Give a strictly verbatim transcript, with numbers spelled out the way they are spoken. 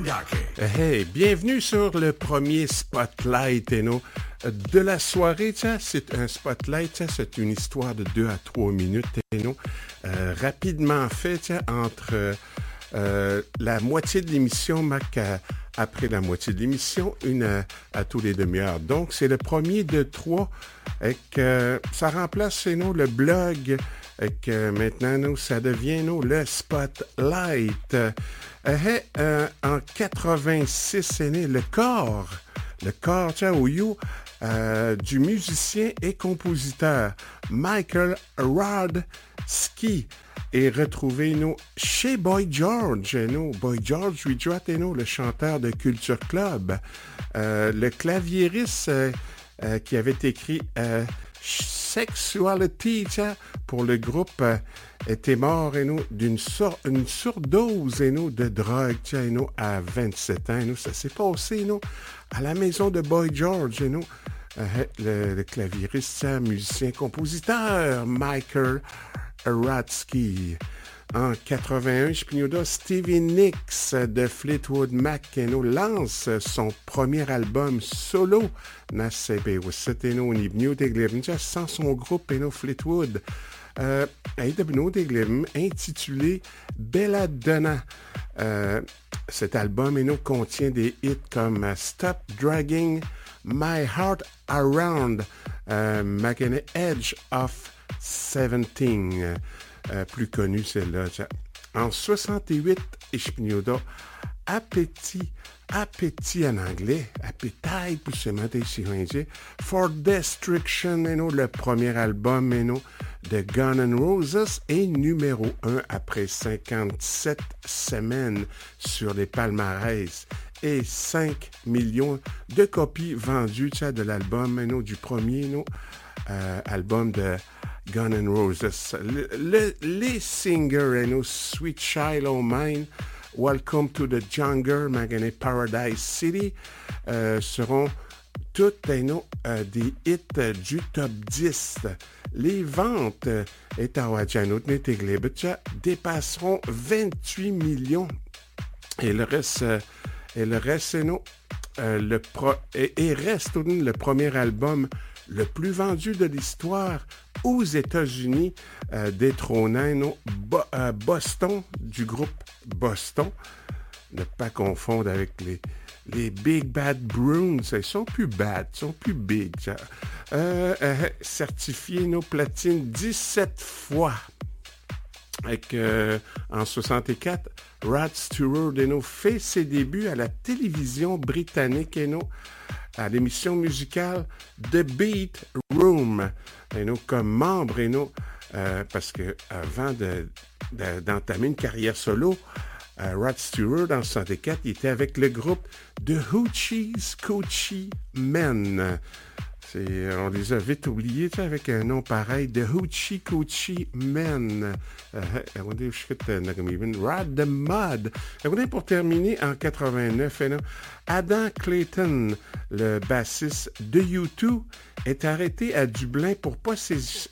Hey, bienvenue sur le premier Spotlight et nous, de la soirée. Tiens, c'est un Spotlight, tiens, c'est une histoire de deux à trois minutes et nous, euh, rapidement fait tiens, entre euh, la moitié de l'émission, Mac, à, après la moitié de l'émission, une à, à tous les demi-heures. Donc, c'est le premier de trois et que ça remplace et nous, le blog et que maintenant, nous, ça devient nous, le Spotlight. Euh, euh, en quatre-vingt-six, c'est né le corps, le corps, tiens, au you, euh, du musicien et compositeur Michael Rodski est retrouvé nous, chez Boy George. Nous, Boy George, lui, nous, le chanteur de Culture Club, euh, le claviériste euh, euh, qui avait écrit euh, Sexuality tiens, pour le groupe euh, était mort et nous, d'une sur, une surdose et nous, de drogue tiens, et nous, à vingt-sept ans. Et nous, ça s'est passé et nous, à la maison de Boy George. Et nous, euh, le, le claviériste, musicien, compositeur Michael Rodski. En quatre-vingt-un, Spinoda, Stevie Nicks de Fleetwood Mac nous lance son premier album solo na C B S T no ni bnio deglevn sans son groupe et Fleetwood. Euh, et de bnio deglevn intitulé Belladonna. Euh, cet album et nous contient des hits comme Stop Dragging My Heart Around, euh, Magane Edge of Seventeen. Euh, plus connu celle-là. En soixante-huit, Espinoda, Appétit, Appétit en anglais, Appetite pour se mettre ici, For Destruction, et non, le premier album et non, de Guns N' Roses est numéro un après cinquante-sept semaines sur les palmarès et cinq millions de copies vendues de l'album et non, du premier non, euh, album de Guns N' Roses. Le, le, les singers, you know, Sweet Child O' Mine, Welcome to the Jungle, Magane Paradise City, euh, seront toutes you know, euh, des hits euh, du top dix. Les ventes euh, dépasseront vingt-huit millions. Et le reste, euh, et le reste, you know, euh, le pro, et, et reste le premier album le plus vendu de l'histoire aux États-Unis, euh, détrônant non, Bo- euh, Boston, du groupe Boston. Ne pas confondre avec les, les Big Bad Bruins. Ils sont plus bad, ils sont plus big. Euh, euh, certifié nos platines dix-sept fois. Avec, euh, en soixante-quatre, Rod Stewart et nos fait ses débuts à la télévision britannique et nos à l'émission musicale The Beat Room, et nous, comme membre, et nous, euh, parce que avant de, de, d'entamer une carrière solo, euh, Rod Stewart, en soixante-quatre, il était avec le groupe The Hoochie Coochie Men. C'est, on les a vite oubliés, tu sais, avec un nom pareil, The Hoochie Coochie Men. Euh, Rod the Mud. Pour terminer, en quatre-vingt-neuf, Adam Clayton, le bassiste de U deux, est arrêté à Dublin pour possession,